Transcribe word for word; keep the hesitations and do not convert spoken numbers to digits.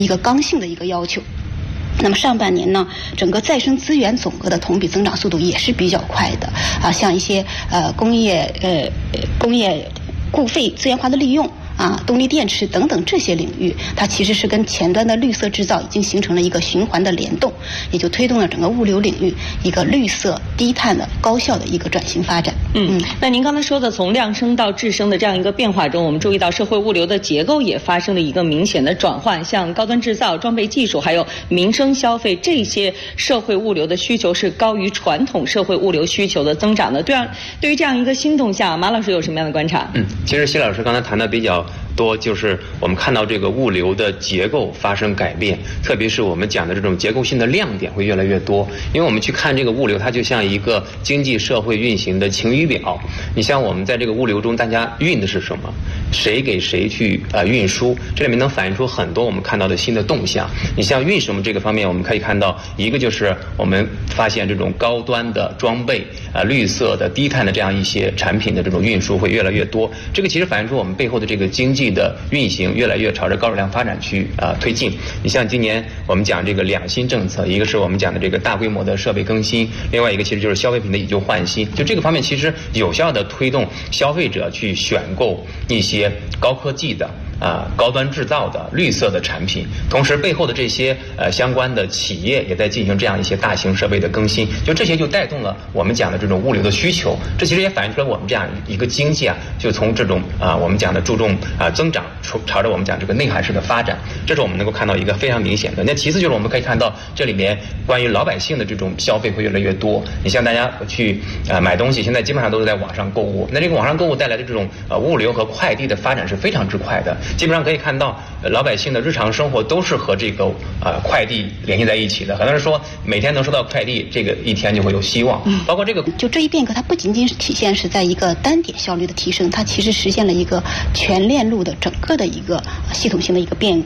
一个刚性的一个要求。那么上半年呢，整个再生资源总额的同比增长速度也是比较快的啊，像一些呃工业呃工业固废资源化的利用啊，动力电池等等这些领域，它其实是跟前端的绿色制造已经形成了一个循环的联动，也就推动了整个物流领域一个绿色低碳的高效的一个转型发展。 嗯，嗯那您刚才说的从量生到质生的这样一个变化中，我们注意到社会物流的结构也发生了一个明显的转换，像高端制造、装备技术还有民生消费这些社会物流的需求是高于传统社会物流需求的增长的。对啊，对于这样一个新动向，马老师有什么样的观察？ 嗯，其实谢老师刚才谈的比较多，就是我们看到这个物流的结构发生改变，特别是我们讲的这种结构性的亮点会越来越多。因为我们去看这个物流，它就像一个经济社会运行的晴雨表。你像我们在这个物流中，大家运的是什么？谁给谁去呃运输？这里面能反映出很多我们看到的新的动向。你像运什么这个方面，我们可以看到一个就是我们发现这种高端的装备、呃绿色的、低碳的这样一些产品的这种运输会越来越多。这个其实反映出我们背后的这个经济的运行越来越朝着高质量发展去啊、呃、推进。你像今年我们讲这个两新政策，一个是我们讲的这个大规模的设备更新，另外一个其实就是消费品的以旧换新。就这个方面，其实有效的推动消费者去选购一些高科技的。啊，高端制造的绿色的产品，同时背后的这些呃相关的企业也在进行这样一些大型设备的更新，就这些就带动了我们讲的这种物流的需求。这其实也反映出来我们这样一个经济啊，就从这种啊我们讲的注重啊增长，朝着我们讲这个内涵式的发展，这是我们能够看到一个非常明显的。那其次就是我们可以看到这里面关于老百姓的这种消费会越来越多。你像大家去啊买东西，现在基本上都是在网上购物，那这个网上购物带来的这种呃物流和快递的发展是非常之快的。基本上可以看到，呃、老百姓的日常生活都是和这个呃快递联系在一起的。很多人说每天能收到快递，这个一天就会有希望。嗯，包括这个， 就这一变革，它不仅仅是体现是在一个单点效率的提升，它其实实现了一个全链路的整个的一个系统性的一个变革。